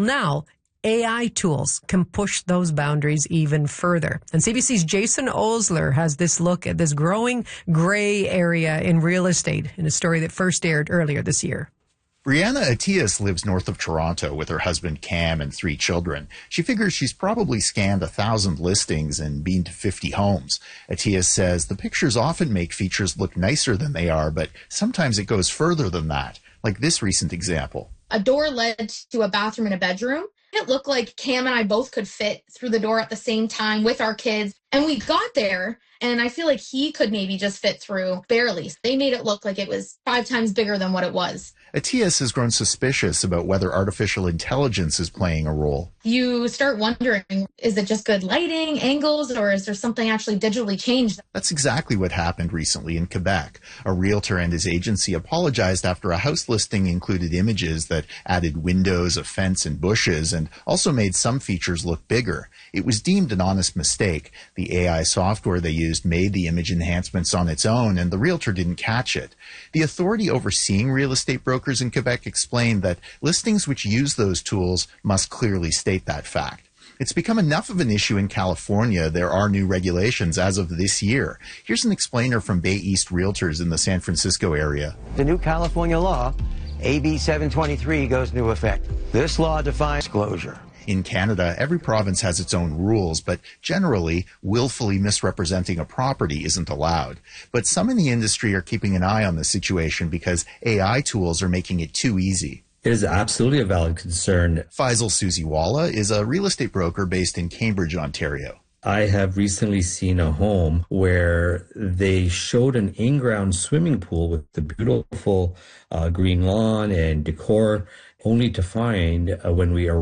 now AI tools can push those boundaries even further. And CBC's Jason Osler has this look at this growing gray area in real estate in a story that first aired earlier this year. Brianna Atias lives north of Toronto with her husband Cam and 3 children. She figures she's probably scanned 1,000 listings and been to 50 homes. Atias says the pictures often make features look nicer than they are, but sometimes it goes further than that, like this recent example. A door led to a bathroom and a bedroom. It looked like Cam and I both could fit through the door at the same time with our kids. And we got there, and I feel like he could maybe just fit through barely. They made it look like it was 5 times bigger than what it was. Atias has grown suspicious about whether artificial intelligence is playing a role. You start wondering, is it just good lighting, angles, or is there something actually digitally changed? That's exactly what happened recently in Quebec. A realtor and his agency apologized after a house listing included images that added windows, a fence, and bushes, and also made some features look bigger. It was deemed an honest mistake. The AI software they used made the image enhancements on its own, and the realtor didn't catch it. The authority overseeing real estate brokers in Quebec explained that listings which use those tools must clearly state that fact. It's become enough of an issue in California. There are new regulations as of this year. Here's an explainer from Bay East Realtors in the San Francisco area. The new California law, AB 723, goes into effect. This law defines disclosure. In Canada, every province has its own rules, but generally, willfully misrepresenting a property isn't allowed. But some in the industry are keeping an eye on the situation because AI tools are making it too easy. It is absolutely a valid concern. Faisal Suziwala is a real estate broker based in Cambridge, Ontario. I have recently seen a home where they showed an in-ground swimming pool with the beautiful green lawn and decor, only to find when we arrived